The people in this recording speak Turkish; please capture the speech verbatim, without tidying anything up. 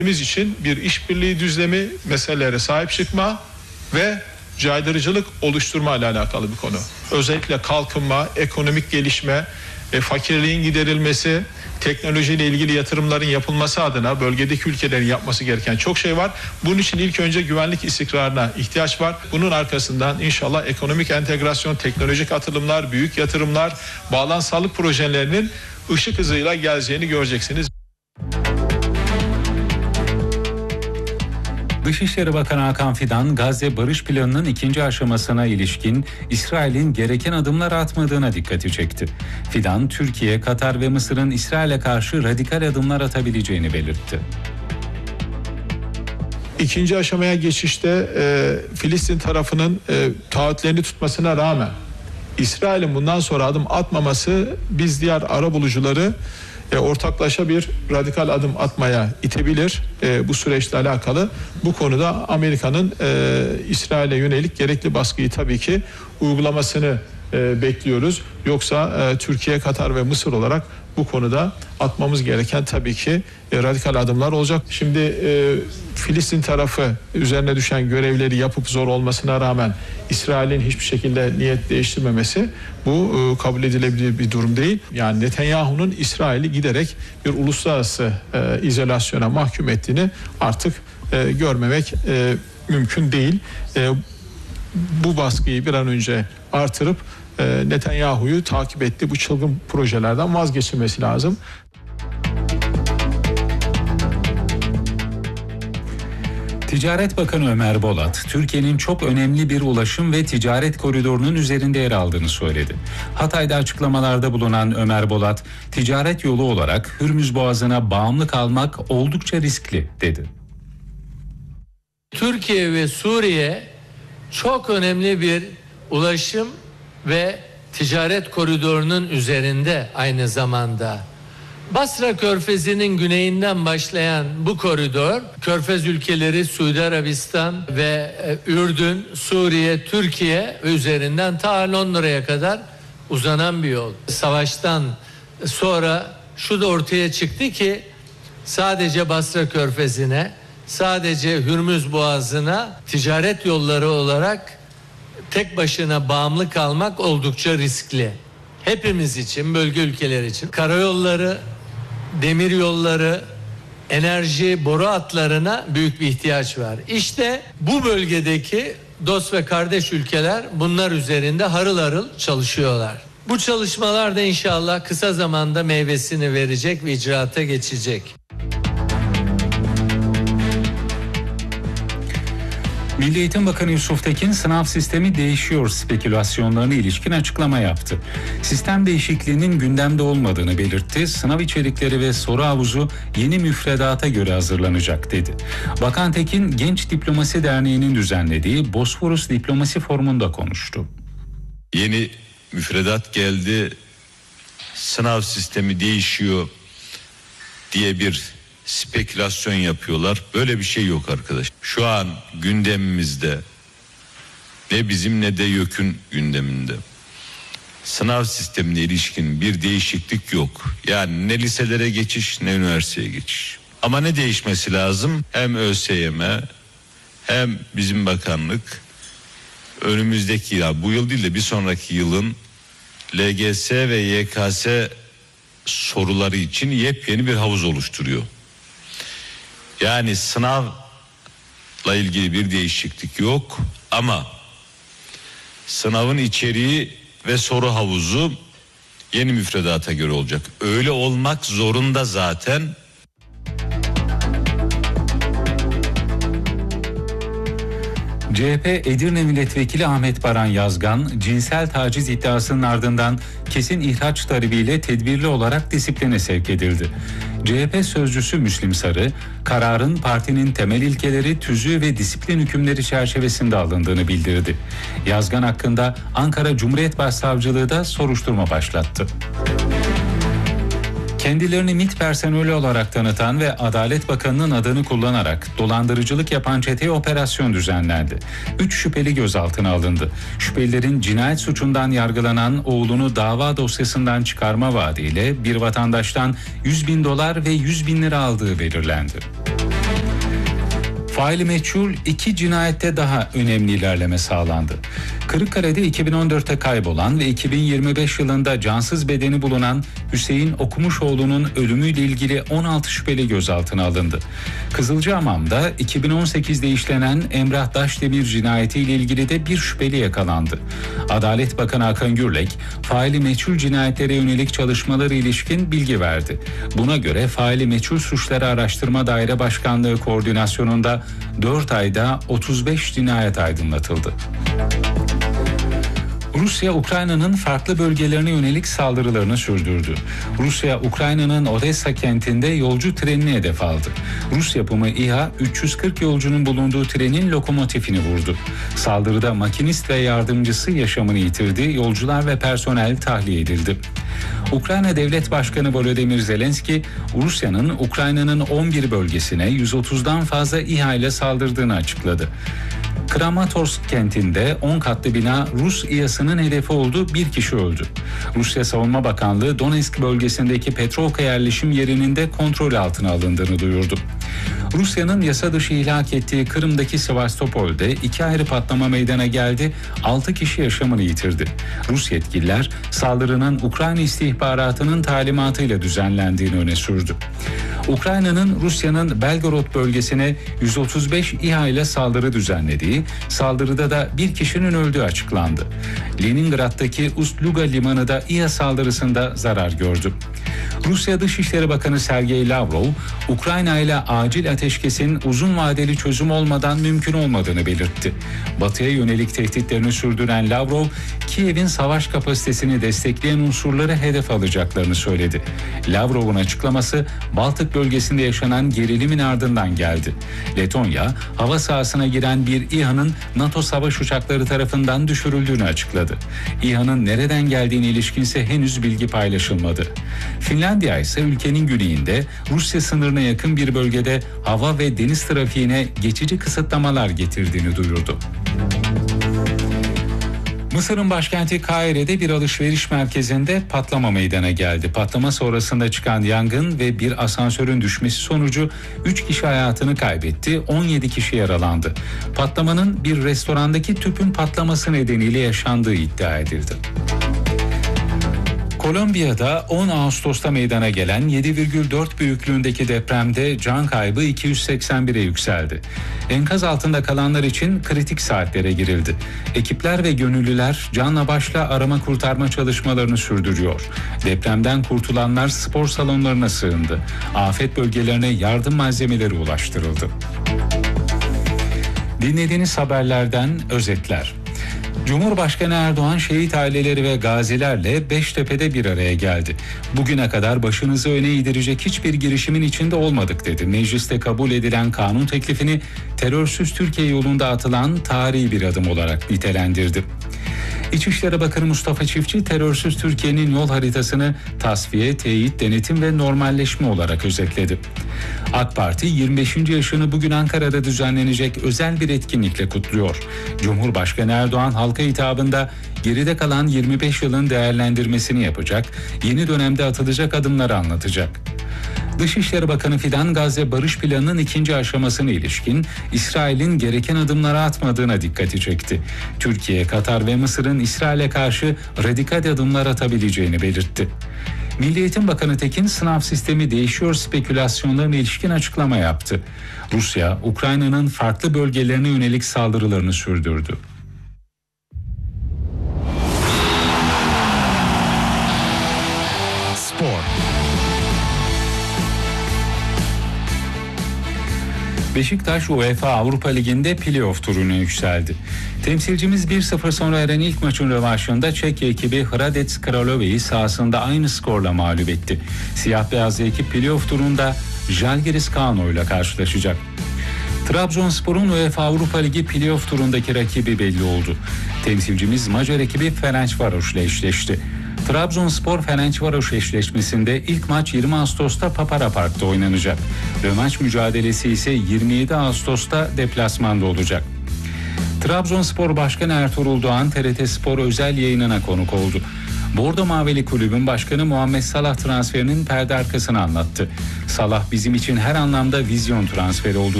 Biz için bir işbirliği düzlemi, meselelere sahip çıkma ve caydırıcılık oluşturma ile alakalı bir konu. Özellikle kalkınma, ekonomik gelişme, e, fakirliğin giderilmesi, teknolojiyle ilgili yatırımların yapılması adına bölgedeki ülkelerin yapması gereken çok şey var. Bunun için ilk önce güvenlik istikrarına ihtiyaç var. Bunun arkasından inşallah ekonomik entegrasyon, teknolojik atılımlar, büyük yatırımlar, bağlansallık projelerinin ışık hızıyla geleceğini göreceksiniz. Dışişleri Bakanı Hakan Fidan, Gazze Barış Planı'nın ikinci aşamasına ilişkin İsrail'in gereken adımlar atmadığına dikkati çekti. Fidan, Türkiye, Katar ve Mısır'ın İsrail'e karşı radikal adımlar atabileceğini belirtti. İkinci aşamaya geçişte e, Filistin tarafının e, taahhütlerini tutmasına rağmen İsrail'in bundan sonra adım atmaması biz diğer arabulucuları E, ortaklaşa bir radikal adım atmaya itebilir e, bu süreçle alakalı. Bu konuda Amerika'nın e, İsrail'e yönelik gerekli baskıyı tabii ki uygulamasını e, bekliyoruz. Yoksa e, Türkiye, Katar ve Mısır olarak bu konuda atmamız gereken tabii ki e, radikal adımlar olacak. Şimdi e, Filistin tarafı üzerine düşen görevleri yapıp zor olmasına rağmen İsrail'in hiçbir şekilde niyet değiştirmemesi bu e, kabul edilebilir bir durum değil. Yani Netanyahu'nun İsrail'i giderek bir uluslararası e, izolasyona mahkum ettiğini artık e, görmemek e, mümkün değil. E, bu baskıyı bir an önce artırıp e, Netanyahu'yu takip ettiği bu çılgın projelerden vazgeçilmesi lazım. Ticaret Bakanı Ömer Bolat, Türkiye'nin çok önemli bir ulaşım ve ticaret koridorunun üzerinde yer aldığını söyledi. Hatay'da açıklamalarda bulunan Ömer Bolat, ticaret yolu olarak Hürmüz Boğazı'na bağımlı kalmak oldukça riskli dedi. Türkiye ve Suriye çok önemli bir ulaşım ve ticaret koridorunun üzerinde aynı zamanda. Basra Körfezi'nin güneyinden başlayan bu koridor, Körfez ülkeleri Suudi Arabistan ve Ürdün, Suriye, Türkiye ve üzerinden ta Londra'ya kadar uzanan bir yol. Savaştan sonra şu da ortaya çıktı ki sadece Basra Körfezi'ne, sadece Hürmüz Boğazı'na ticaret yolları olarak tek başına bağımlı kalmak oldukça riskli. Hepimiz için, bölge ülkeleri için karayolları, demir yolları, enerji, boru hatlarına büyük bir ihtiyaç var. İşte bu bölgedeki dost ve kardeş ülkeler bunlar üzerinde harıl harıl çalışıyorlar. Bu çalışmalar da inşallah kısa zamanda meyvesini verecek ve icraata geçecek. Milli Eğitim Bakanı Yusuf Tekin, sınav sistemi değişiyor spekülasyonlarına ilişkin açıklama yaptı. Sistem değişikliğinin gündemde olmadığını belirtti. Sınav içerikleri ve soru havuzu yeni müfredata göre hazırlanacak dedi. Bakan Tekin, Genç Diplomasi Derneği'nin düzenlediği Bosforus Diplomasi Forumu'nda konuştu. Yeni müfredat geldi, sınav sistemi değişiyor diye bir spekülasyon yapıyorlar. Böyle bir şey yok arkadaş. Şu an gündemimizde ne bizim ne de YÖK'ün gündeminde sınav sistemine ilişkin bir değişiklik yok. Yani ne liselere geçiş ne üniversiteye geçiş. Ama ne değişmesi lazım? Hem ÖSYM hem bizim bakanlık önümüzdeki ya bu yıl değil de bir sonraki yılın L G S ve Y K S soruları için yepyeni bir havuz oluşturuyor. Yani sınavla ilgili bir değişiklik yok ama sınavın içeriği ve soru havuzu yeni müfredata göre olacak. Öyle olmak zorunda zaten. C H P Edirne Milletvekili Ahmet Baran Yazgan, cinsel taciz iddiasının ardından kesin ihraç talebiyle tedbirli olarak disipline sevk edildi. C H P sözcüsü Müslim Sarı, kararın partinin temel ilkeleri, tüzüğü ve disiplin hükümleri çerçevesinde alındığını bildirdi. Yazgan hakkında Ankara Cumhuriyet Başsavcılığı da soruşturma başlattı. Kendilerini MİT personeli olarak tanıtan ve Adalet Bakanı'nın adını kullanarak dolandırıcılık yapan çeteye operasyon düzenlendi. Üç şüpheli gözaltına alındı. Şüphelilerin cinayet suçundan yargılanan oğlunu dava dosyasından çıkarma vaadiyle bir vatandaştan yüz bin dolar ve yüz bin lira aldığı belirlendi. Faili meçhul iki cinayette daha önemli ilerleme sağlandı. Kırıkkale'de iki bin on dörtte kaybolan ve iki bin yirmi beş yılında cansız bedeni bulunan Hüseyin Okumuşoğlu'nun ölümüyle ilgili on altı şüpheli gözaltına alındı. Kızılcahamam'da iki bin on sekizde işlenen Emrah Daşdemir cinayetiyle ilgili de bir şüpheli yakalandı. Adalet Bakanı Hakan Gürlek, faili meçhul cinayetlere yönelik çalışmaları ilişkin bilgi verdi. Buna göre faili meçhul suçları araştırma daire başkanlığı koordinasyonunda dört ayda otuz beş cinayet aydınlatıldı. Rusya, Ukrayna'nın farklı bölgelerine yönelik saldırılarını sürdürdü. Rusya, Ukrayna'nın Odessa kentinde yolcu trenini hedef aldı. Rus yapımı İHA, üç yüz kırk yolcunun bulunduğu trenin lokomotifini vurdu. Saldırıda makinist ve yardımcısı yaşamını yitirdi, yolcular ve personel tahliye edildi. Ukrayna Devlet Başkanı Volodymyr Zelenski, Rusya'nın Ukrayna'nın on bir bölgesine yüz otuzdan fazla İHA ile saldırdığını açıkladı. Kramatorsk kentinde on katlı bina Rus İHA'sının hedefi oldu, bir kişi öldü. Rusya Savunma Bakanlığı Donetsk bölgesindeki Petrovka yerleşim yerinin de kontrol altına alındığını duyurdu. Rusya'nın yasa dışı ihlak ettiği Kırım'daki Sevastopol'de iki ayrı patlama meydana geldi, altı kişi yaşamını yitirdi. Rus yetkililer saldırının Ukrayna istihbaratının talimatıyla düzenlendiğini öne sürdü. Ukrayna'nın Rusya'nın Belgorod bölgesine yüz otuz beş İHA ile saldırı düzenlediği, saldırıda da bir kişinin öldüğü açıklandı. Leningrad'daki Ust-Luga limanı da İHA saldırısında zarar gördü. Rusya Dışişleri Bakanı Sergey Lavrov, Ukrayna ile acil ateşkesin uzun vadeli çözüm olmadan mümkün olmadığını belirtti. Batı'ya yönelik tehditlerini sürdüren Lavrov, Kiev'in savaş kapasitesini destekleyen unsurları hedef alacaklarını söyledi. Lavrov'un açıklaması Baltık bölgesinde yaşanan gerilimin ardından geldi. Letonya, hava sahasına giren bir İHA'nın NATO savaş uçakları tarafından düşürüldüğünü açıkladı. İHA'nın nereden geldiğine ilişkinse henüz bilgi paylaşılmadı. Finlandiya ise ülkenin güneyinde Rusya sınırına yakın bir bölgede hava ve deniz trafiğine geçici kısıtlamalar getirdiğini duyurdu. Mısır'ın başkenti Kahire'de bir alışveriş merkezinde patlama meydana geldi. Patlama sonrasında çıkan yangın ve bir asansörün düşmesi sonucu üç kişi hayatını kaybetti, on yedi kişi yaralandı. Patlamanın bir restorandaki tüpün patlaması nedeniyle yaşandığı iddia edildi. Kolombiya'da on Ağustos'ta meydana gelen yedi virgül dört büyüklüğündeki depremde can kaybı iki yüz seksen bire yükseldi. Enkaz altında kalanlar için kritik saatlere girildi. Ekipler ve gönüllüler canla başla arama kurtarma çalışmalarını sürdürüyor. Depremden kurtulanlar spor salonlarına sığındı. Afet bölgelerine yardım malzemeleri ulaştırıldı. Dinlediğiniz haberlerden özetler. Cumhurbaşkanı Erdoğan şehit aileleri ve gazilerle Beştepe'de bir araya geldi. Bugüne kadar başınızı öne eğdirecek hiçbir girişimin içinde olmadık dedi. Mecliste kabul edilen kanun teklifini terörsüz Türkiye yolunda atılan tarihi bir adım olarak nitelendirdi. İçişleri Bakanı Mustafa Çiftçi terörsüz Türkiye'nin yol haritasını tasfiye, teyit, denetim ve normalleşme olarak özetledi. AK Parti yirmi beşinci yaşını bugün Ankara'da düzenlenecek özel bir etkinlikle kutluyor. Cumhurbaşkanı Erdoğan halka hitabında geride kalan yirmi beş yılın değerlendirmesini yapacak, yeni dönemde atılacak adımları anlatacak. Dışişleri Bakanı Fidan Gazze Barış Planı'nın ikinci aşamasına ilişkin İsrail'in gereken adımları atmadığına dikkati çekti. Türkiye, Katar ve Mısır'ın İsrail'e karşı radikal adımlar atabileceğini belirtti. Milli Eğitim Bakanı Tekin sınav sistemi değişiyor spekülasyonlarına ilişkin açıklama yaptı. Rusya, Ukrayna'nın farklı bölgelerine yönelik saldırılarını sürdürdü. Spor. Beşiktaş UEFA Avrupa Ligi'nde playoff turuna yükseldi. Temsilcimiz bir sıfır sona eren ilk maçın rövanşında Çek ekibi Hradec Kralove'yi sahasında aynı skorla mağlup etti. Siyah beyazlı ekip playoff turunda Žalgiris Kauno ile karşılaşacak. Trabzonspor'un UEFA Avrupa Ligi playoff turundaki rakibi belli oldu. Temsilcimiz Macar ekibi Ferencvaros ile eşleşti. Trabzonspor Ferencvaros eşleşmesinde ilk maç yirmi Ağustos'ta Papara Park'ta oynanacak. Rövanş mücadelesi ise yirmi yedi Ağustos'ta deplasmanda olacak. Trabzonspor Başkanı Ertuğrul Doğan T R T Spor özel yayınına konuk oldu. Bordo Mavili Kulübün Başkanı Muhammed Salah transferinin perde arkasını anlattı. Salah bizim için her anlamda vizyon transferi oldu